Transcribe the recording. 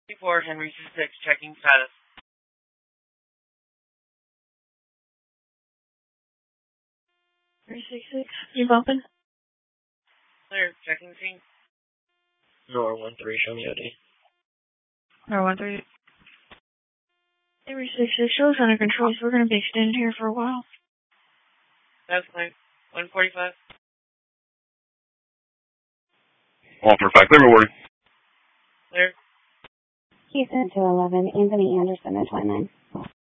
4 Henry 6, checking status. 366, you bumping? Clear, checking scene. Nor 13, show me OD. Nor 13. 366, show us under control, so we're going to be extended here for a while. That's fine. 145. Walter 5, clear rewarding. Clear. Houston 211, Anthony Anderson at 29.